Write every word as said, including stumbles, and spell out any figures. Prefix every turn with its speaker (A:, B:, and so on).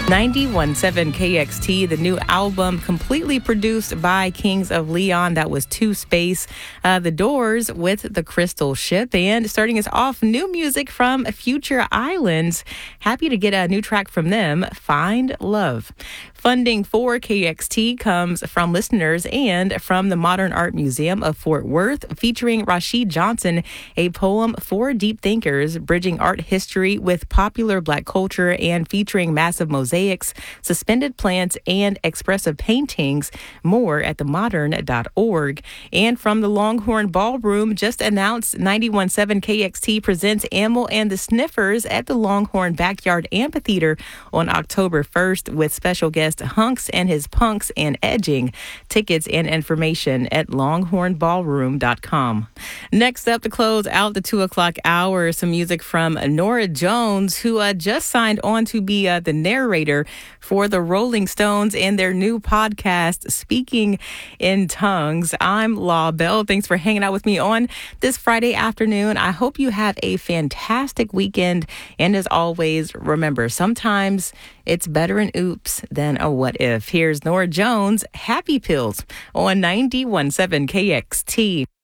A: ninety-one point seven K X T, the new album completely produced by Kings of Leon. That was Two Space, uh, The Doors with The Crystal Ship. And starting us off, new music from Future Islands. Happy to get a new track from them, Find Love. Funding for K X T comes from listeners and from the Modern Art Museum of Fort Worth, featuring Rashid Johnson, a poem for deep thinkers, bridging art history with popular Black culture and featuring massive mosaics, suspended plants, and expressive paintings. More at the modern dot org. And from the Longhorn Ballroom, just announced ninety-one point seven K X T presents Amyl and the Sniffers at the Longhorn Backyard Amphitheater on October first with special guest Hunks and his Punks and Edging. Tickets and information at longhorn ballroom dot com. Next up, to close out the two o'clock hour, some music from Norah Jones, who uh, just signed on to be uh, the narrator for the Rolling Stones and their new podcast, Speaking in Tongues. I'm Law Bell. Thanks for hanging out with me on this Friday afternoon. I hope you have a fantastic weekend. And as always, remember, sometimes it's better an oops than a what if. Here's Norah Jones, Happy Pills on ninety-one point seven K X T.